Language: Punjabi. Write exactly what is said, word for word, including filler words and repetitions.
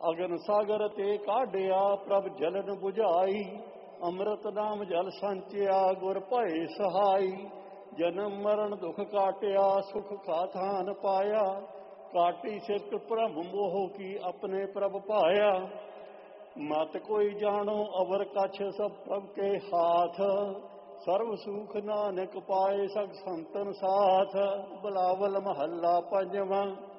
ਅਗਨ ਸਾਗਰ ਤੇ ਕਾਢਿਆ ਪ੍ਰਭ ਜਲਨ ਬੁਝਾਈ। ਅੰਮ੍ਰਿਤ ਨਾਮ ਜਲ ਸੰਚਿਆ ਗੁਰ ਭਏ ਸਹਾਈ। ਜਨਮ ਮਰਨ ਦੁਖ ਕਾਟਿਆ ਸੁਖ ਕਾ ਥਾਨ ਪਾਇਆ। ਕਾਟੀ ਸਿਰਕ ਭ੍ਰਮ ਮੋਹ ਕੀ ਆਪਣੇ ਪ੍ਰਭ ਪਾਇਆ। ਮਤ ਕੋਈ ਜਾਣੋ ਅਵਰ ਕਛ ਸਭ ਪ੍ਰਭ ਕੇ ਹਾਥ। ਸਰਬ ਸੁਖ ਨਾਨਕ ਪਾਏ ਸਗ ਸੰਤਨ ਸਾਥ। ਬਲਾਵਲ ਮਹੱਲਾ ਪੰਜਵਾਂ।